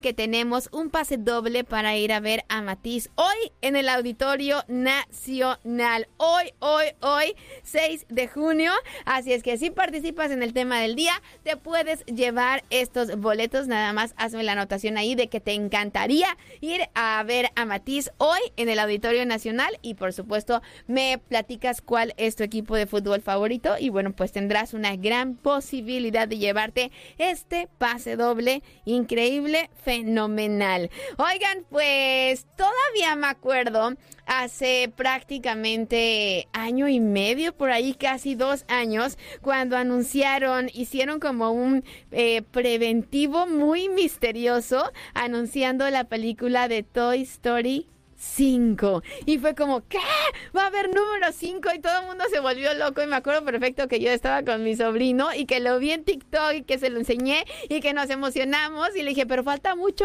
que tenemos un pase doble para ir a ver a Matiz hoy en el Auditorio Nacional. Hoy, 6 de junio. Así es que si participas en el tema del día, te puedes llevar estos boletos. Nada más hazme la anotación ahí de que te encantaría ir a ver a Matiz hoy en el Auditorio Nacional. Y por supuesto, me platicas cuál es tu equipo de fútbol favorito. Y bueno, pues tendrás una gran posibilidad de llevarte este pase doble increíble, fenomenal. Oigan, pues todavía me acuerdo hace prácticamente año y medio, por ahí casi 2 años, cuando hicieron como un preventivo muy misterioso anunciando la película de Toy Story 5. Y fue como, ¿qué? Va a haber número 5 y todo el mundo se volvió loco. Y me acuerdo perfecto que yo estaba con mi sobrino y que lo vi en TikTok y que se lo enseñé y que nos emocionamos y le dije, pero falta mucho.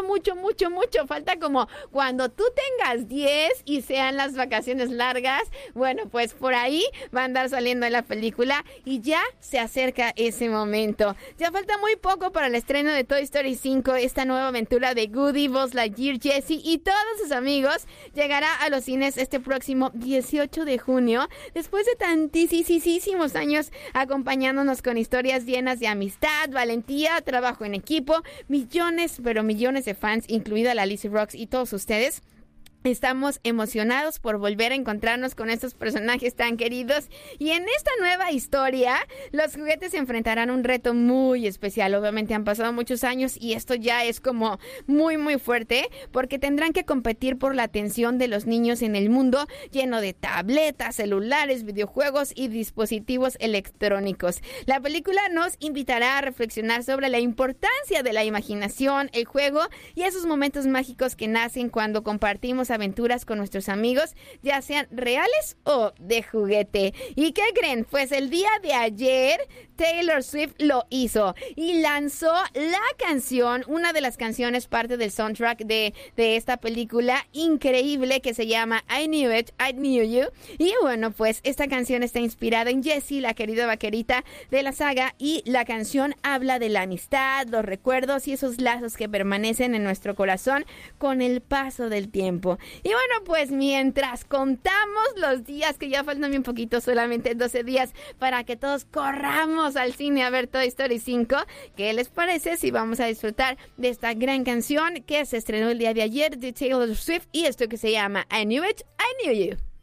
Falta como cuando tú tengas 10 y sean las vacaciones largas. Bueno, pues por ahí va a andar saliendo la película y ya se acerca ese momento. Ya falta muy poco para el estreno de Toy Story 5, esta nueva aventura de Woody, Buzz Lightyear, Jessie y todos sus amigos. Llegará a los cines este próximo 18 de junio, después de tantísimos años acompañándonos con historias llenas de amistad, valentía, trabajo en equipo, millones de fans, incluida la Lizzie Rocks y todos ustedes. Estamos emocionados por volver a encontrarnos con estos personajes tan queridos. Y en esta nueva historia, los juguetes se enfrentarán a un reto muy especial. Obviamente han pasado muchos años y esto ya es como muy fuerte, porque tendrán que competir por la atención de los niños en el mundo lleno de tabletas, celulares, videojuegos y dispositivos electrónicos. La película nos invitará a reflexionar sobre la importancia de la imaginación, el juego y esos momentos mágicos que nacen cuando compartimos aventuras con nuestros amigos, ya sean reales o de juguete. ¿Y qué creen? Pues el día de ayer Taylor Swift lo hizo y lanzó la canción, una de las canciones parte del soundtrack de esta película increíble que se llama I Knew It, I Knew You. Y bueno, pues esta canción está inspirada en Jessie, la querida vaquerita de la saga, y la canción habla de la amistad, los recuerdos y esos lazos que permanecen en nuestro corazón con el paso del tiempo. Y bueno, pues mientras contamos los días, que ya faltan bien poquito, solamente 12 días para que todos corramos al cine a ver Toy Story 5, ¿qué les parece si vamos a disfrutar de esta gran canción que se estrenó el día de ayer de Taylor Swift y esto que se llama I Knew It, I Knew You?